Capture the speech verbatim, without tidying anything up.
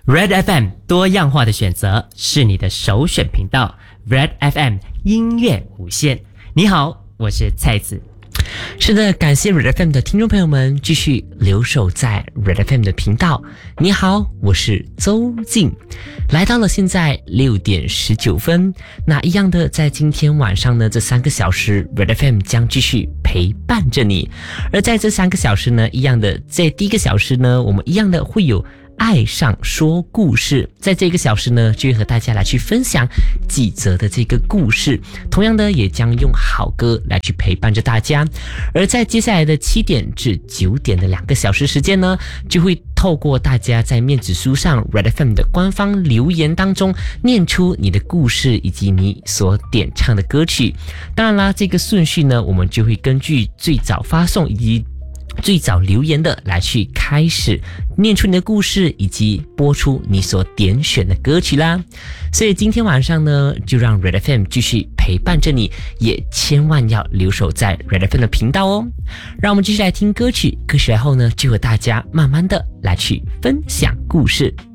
Red F M 多样化的选择是你的首选频道 Red F M 音乐无限。你好，我是蔡子。 是的，感谢 Red F M 的听众朋友们继续留守在 Red F M 的频道。你好，我是周静。来到了现在六点十九分，那一样的在今天晚上呢这三个小时 Red F M 将继续陪伴着你。而在这三个小时呢，一样的在第一个小时呢，我们一样的会有爱上说故事，在这个小时呢，就会和大家来去分享几则的这个故事，同样的也将用好歌来去陪伴着大家。而在接下来的七点至九点的两个小时时间呢，就会透过大家在面子书上 Red F M 的官方留言当中念出你的故事以及你所点唱的歌曲。当然啦，这个顺序呢，我们就会根据最早发送以及最早留言的来去开始念出你的故事以及播出你所点选的歌曲啦。所以今天晚上呢，就让 Red F M 继续陪伴着你，也千万要留守在 Red F M 的频道哦。让我们继续来听歌曲，歌曲来后呢，就和大家慢慢的来去分享故事。